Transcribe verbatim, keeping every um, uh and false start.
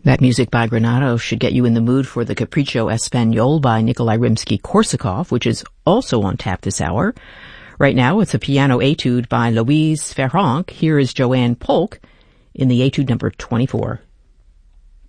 That music by Granados should get you in the mood for the Capriccio Espagnol by Nikolai Rimsky-Korsakov, which is also on tap this hour. Right now, it's a piano etude by Louise Ferronk. Here is Joanne Polk in the etude number twenty-four.